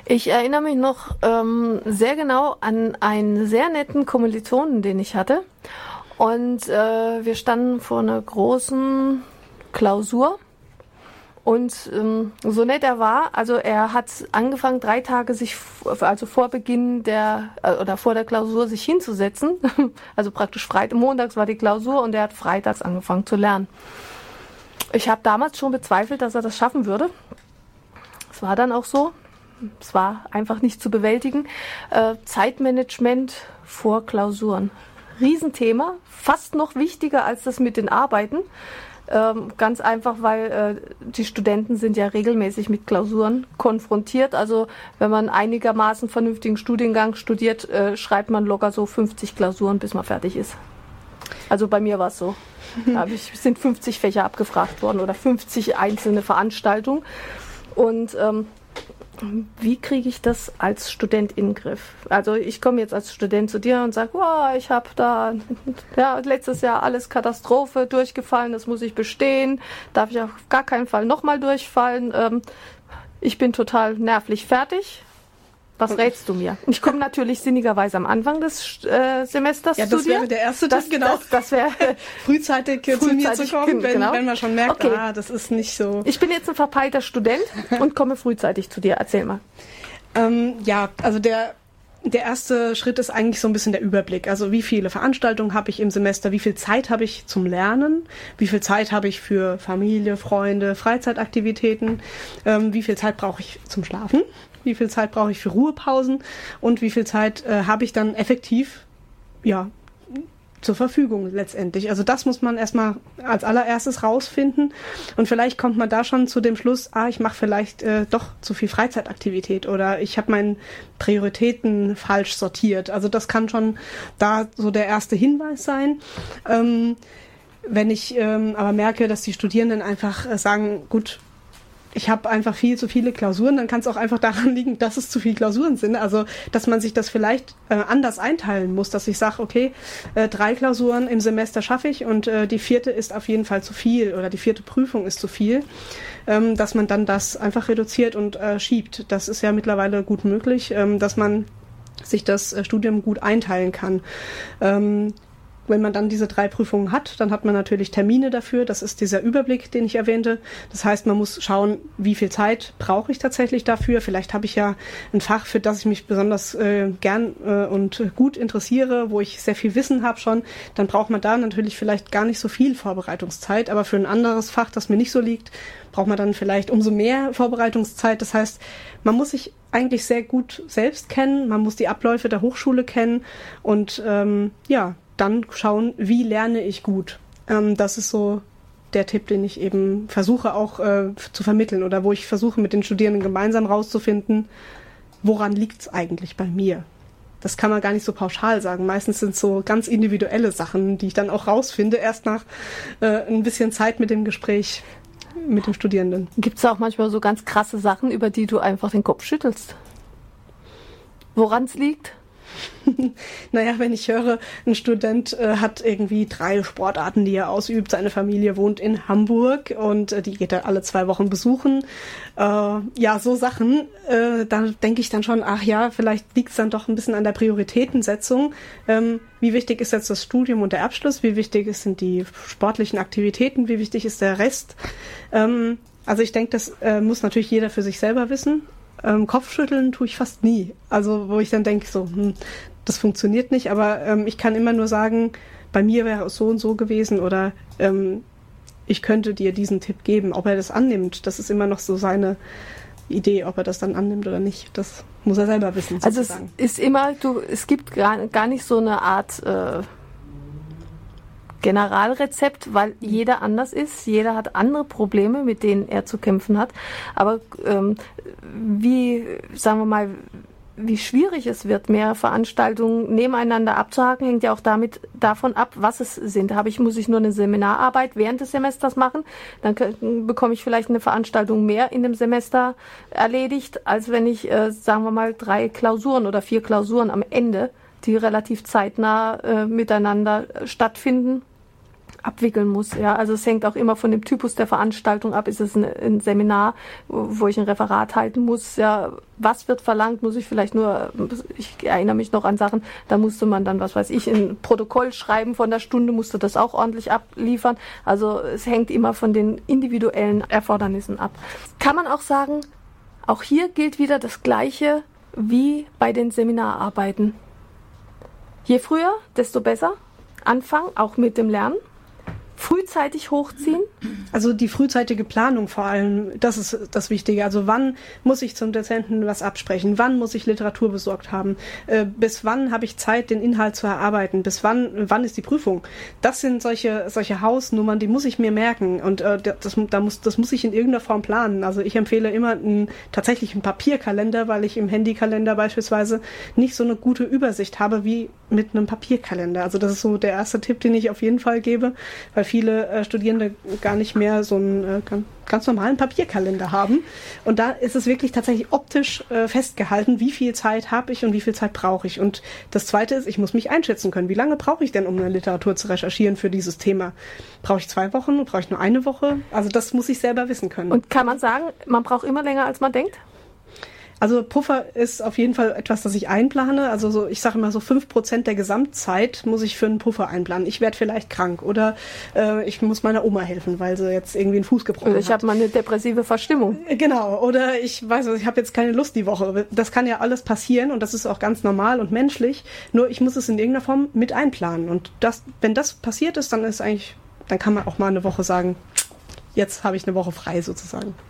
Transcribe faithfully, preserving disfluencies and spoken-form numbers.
Ich erinnere mich noch ähm, sehr genau an einen sehr netten Kommilitonen, den ich hatte. Und äh, wir standen vor einer großen Klausur. Und ähm, so nett er war, also er hat angefangen, drei Tage sich, also vor Beginn der, äh, oder vor der Klausur sich hinzusetzen. Also praktisch Freitag, montags war die Klausur und er hat freitags angefangen zu lernen. Ich habe damals schon bezweifelt, dass er das schaffen würde. Es war dann auch so. Es war einfach nicht zu bewältigen. Äh, Zeitmanagement vor Klausuren. Riesenthema, fast noch wichtiger als das mit den Arbeiten. Ähm, ganz einfach, weil äh, die Studenten sind ja regelmäßig mit Klausuren konfrontiert. Also wenn man einigermaßen vernünftigen Studiengang studiert, äh, schreibt man locker so fünfzig Klausuren, bis man fertig ist. Also bei mir war es so. Da ich, sind fünfzig Fächer abgefragt worden oder fünfzig einzelne Veranstaltungen. Und ähm, wie kriege ich das als Student in den Griff? Also ich komme jetzt als Student zu dir und sage, wow, ich habe da ja, letztes Jahr alles Katastrophe durchgefallen, das muss ich bestehen, darf ich auf gar keinen Fall nochmal durchfallen. Ähm, ich bin total nervlich fertig. Was rätst du mir? Ich komme natürlich sinnigerweise am Anfang des äh, Semesters ja, zu dir. Ja, das wäre der erste das, Tipp, genau. Das, das wäre frühzeitig, frühzeitig zu mir zu kommen, wenn, genau. wenn man schon merkt, okay. ah, das ist nicht so. Ich bin jetzt ein verpeilter Student und komme frühzeitig zu dir. Erzähl mal. Ähm, ja, also der Der erste Schritt ist eigentlich so ein bisschen der Überblick. Also wie viele Veranstaltungen habe ich im Semester, wie viel Zeit habe ich zum Lernen, wie viel Zeit habe ich für Familie, Freunde, Freizeitaktivitäten, ähm, wie viel Zeit brauche ich zum Schlafen, wie viel Zeit brauche ich für Ruhepausen und wie viel Zeit äh, habe ich dann effektiv ja, zur Verfügung letztendlich. Also das muss man erstmal als allererstes rausfinden und vielleicht kommt man da schon zu dem Schluss, ah, ich mache vielleicht äh, doch zu viel Freizeitaktivität oder ich habe meine Prioritäten falsch sortiert. Also das kann schon da so der erste Hinweis sein. Ähm, wenn ich ähm, aber merke, dass die Studierenden einfach äh, sagen, gut, ich habe einfach viel zu viele Klausuren, dann kann es auch einfach daran liegen, dass es zu viele Klausuren sind. Also, dass man sich das vielleicht äh, anders einteilen muss, dass ich sage, okay, äh, drei Klausuren im Semester schaffe ich und äh, die vierte ist auf jeden Fall zu viel oder die vierte Prüfung ist zu viel, ähm, dass man dann das einfach reduziert und äh, schiebt. Das ist ja mittlerweile gut möglich, ähm, dass man sich das äh, Studium gut einteilen kann. Ähm, Wenn man dann diese drei Prüfungen hat, dann hat man natürlich Termine dafür. Das ist dieser Überblick, den ich erwähnte. Das heißt, man muss schauen, wie viel Zeit brauche ich tatsächlich dafür. Vielleicht habe ich ja ein Fach, für das ich mich besonders äh, gern äh, und gut interessiere, wo ich sehr viel Wissen habe schon. Dann braucht man da natürlich vielleicht gar nicht so viel Vorbereitungszeit. Aber für ein anderes Fach, das mir nicht so liegt, braucht man dann vielleicht umso mehr Vorbereitungszeit. Das heißt, man muss sich eigentlich sehr gut selbst kennen. Man muss die Abläufe der Hochschule kennen und ähm, ja, dann schauen, wie lerne ich gut. Ähm, das ist so der Tipp, den ich eben versuche auch äh, zu vermitteln oder wo ich versuche mit den Studierenden gemeinsam rauszufinden, woran liegt es eigentlich bei mir. Das kann man gar nicht so pauschal sagen. Meistens sind es so ganz individuelle Sachen, die ich dann auch rausfinde, erst nach äh, ein bisschen Zeit mit dem Gespräch mit dem Studierenden. Gibt es auch manchmal so ganz krasse Sachen, über die du einfach den Kopf schüttelst? Woran es liegt? Naja, wenn ich höre, ein Student äh, hat irgendwie drei Sportarten, die er ausübt. Seine Familie wohnt in Hamburg und äh, die geht er alle zwei Wochen besuchen. Äh, ja, so Sachen, äh, da denke ich dann schon, ach ja, vielleicht liegt es dann doch ein bisschen an der Prioritätensetzung. Ähm, wie wichtig ist jetzt das Studium und der Abschluss? Wie wichtig sind die sportlichen Aktivitäten? Wie wichtig ist der Rest? Ähm, also ich denke, das äh, muss natürlich jeder für sich selber wissen. Ähm, Kopfschütteln tue ich fast nie. Also wo ich dann denke, so, hm, das funktioniert nicht, aber ähm, ich kann immer nur sagen, bei mir wäre es so und so gewesen oder ähm, ich könnte dir diesen Tipp geben. Ob er das annimmt, das ist immer noch so seine Idee, ob er das dann annimmt oder nicht. Das muss er selber wissen, sozusagen. Also es ist immer, du, es gibt gar, gar nicht so eine Art äh, Generalrezept, weil jeder anders ist, jeder hat andere Probleme, mit denen er zu kämpfen hat. Aber ähm, wie, sagen wir mal, wie schwierig es wird, mehr Veranstaltungen nebeneinander abzuhaken, hängt ja auch damit davon ab, was es sind. Habe ich, muss ich nur eine Seminararbeit während des Semesters machen, dann k- bekomme ich vielleicht eine Veranstaltung mehr in dem Semester erledigt, als wenn ich, äh, sagen wir mal, drei Klausuren oder vier Klausuren am Ende, die relativ zeitnah äh, miteinander stattfinden, abwickeln muss. Ja, also es hängt auch immer von dem Typus der Veranstaltung ab. Ist es ein, ein Seminar, wo ich ein Referat halten muss? Ja, was wird verlangt? Muss ich vielleicht nur, ich erinnere mich noch an Sachen, da musste man dann, was weiß ich, ein Protokoll schreiben von der Stunde, musste das auch ordentlich abliefern. Also es hängt immer von den individuellen Erfordernissen ab. Kann man auch sagen, auch hier gilt wieder das Gleiche wie bei den Seminararbeiten. Je früher, desto besser. Anfangen, auch mit dem Lernen. Frühzeitig hochziehen? Also die frühzeitige Planung vor allem, das ist das Wichtige. Also wann muss ich zum Dozenten was absprechen? Wann muss ich Literatur besorgt haben? Äh, bis wann habe ich Zeit, den Inhalt zu erarbeiten? Bis wann, wann ist die Prüfung? Das sind solche, solche Hausnummern, die muss ich mir merken. Und äh, das, da muss, das muss ich in irgendeiner Form planen. Also ich empfehle immer einen tatsächlichen Papierkalender, weil ich im Handykalender beispielsweise nicht so eine gute Übersicht habe wie mit einem Papierkalender. Also das ist so der erste Tipp, den ich auf jeden Fall gebe, weil viele äh, Studierende gar nicht mehr so einen äh, ganz, ganz normalen Papierkalender haben. Und da ist es wirklich tatsächlich optisch äh, festgehalten, wie viel Zeit habe ich und wie viel Zeit brauche ich. Und das Zweite ist, ich muss mich einschätzen können. Wie lange brauche ich denn, um eine Literatur zu recherchieren für dieses Thema? Brauche ich zwei Wochen? Brauche ich nur eine Woche? Also das muss ich selber wissen können. Und kann man sagen, man braucht immer länger, als man denkt? Also Puffer ist auf jeden Fall etwas, das ich einplane. Also so, ich sage immer so fünf Prozent der Gesamtzeit muss ich für einen Puffer einplanen. Ich werde vielleicht krank oder äh, ich muss meiner Oma helfen, weil sie jetzt irgendwie einen Fuß gebrochen oder ich hat. Ich habe mal eine depressive Verstimmung. Genau, oder ich weiß, ich habe jetzt keine Lust die Woche. Das kann ja alles passieren und das ist auch ganz normal und menschlich. Nur ich muss es in irgendeiner Form mit einplanen. Und das, wenn das passiert ist, dann ist eigentlich, dann kann man auch mal eine Woche sagen, jetzt habe ich eine Woche frei sozusagen.